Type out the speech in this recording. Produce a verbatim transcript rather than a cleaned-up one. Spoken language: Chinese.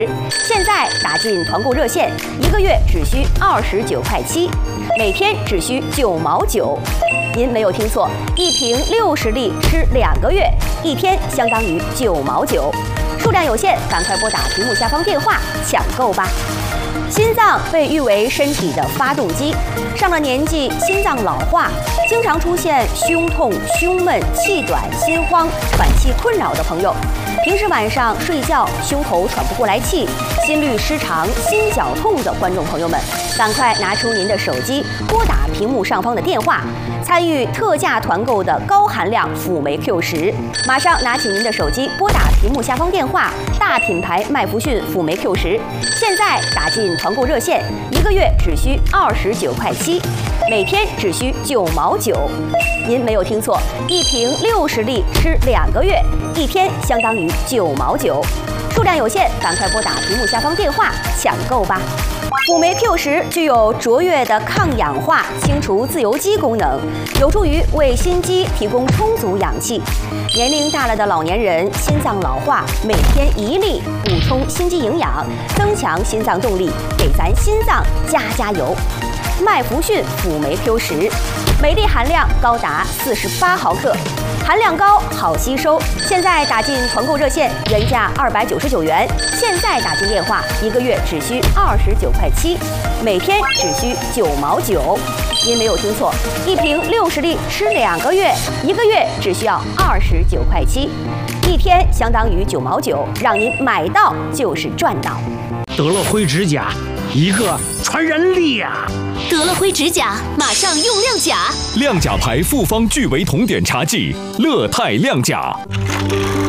现在打进团购热线，一个月只需二十九块七，每天只需九毛九。您没有听错，一瓶六十粒吃两个月，一天相当于九毛九。数量有限，赶快拨打屏幕下方电话抢购吧。心脏被誉为身体的发动机，上了年纪，心脏老化，经常出现胸痛、胸闷、气短、心慌、喘气困扰的朋友，平时晚上睡觉胸口喘不过来气、心律失常、心绞痛的观众朋友们，赶快拿出您的手机，拨打屏幕上方的电话，参与特价团购的高含量辅酶 Q 十。马上拿起您的手机，拨打屏幕下方电话，大品牌麦弗逊辅酶 Q 十，现在打进团购热线，一个月只需二十九块七，每天只需九毛九。您没有听错，一瓶六十粒吃两个月，一天相当于九毛九。数量有限，赶快拨打屏幕下方电话抢购吧。辅酶 Q 十具有卓越的抗氧化、清除自由基功能，有助于为心肌提供充足氧气。年龄大了的老年人心脏老化，每天一粒，补充心肌营养，增强心脏动力，给咱心脏加加油。麦弗逊辅酶 Q 十，每粒含量高达四十八毫克。含量高，好吸收。现在打进团购热线，原价二百九十九元，现在打进电话，一个月只需二十九块七，每天只需九毛九。您没有听错，一瓶六十粒吃两个月，一个月只需要二十九块七，一天相当于九毛九，让您买到就是赚到。 得了灰指甲，一个传染力呀！ 得了灰指甲，马上用亮甲。 亮甲牌复方聚维酮碘茶剂，乐泰亮甲。